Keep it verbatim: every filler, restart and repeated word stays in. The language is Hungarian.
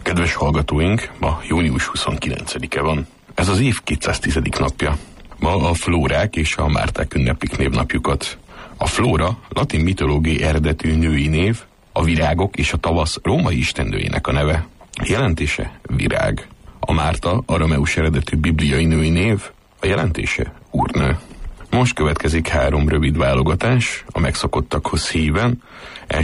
Kedves hallgatóink, ma június huszonkilencedike van. Ez az év kétszáztizedik napja. Ma a Flórák és a Márták ünneplik névnapjukat. A Flóra latin mitológiai eredetű női név, a virágok és a tavasz római istennőjének a neve. Jelentése virág. A Márta arameus eredetű bibliai női név, a jelentése úrnő. Most következik három rövid válogatás, a megszokottakhoz híven. Első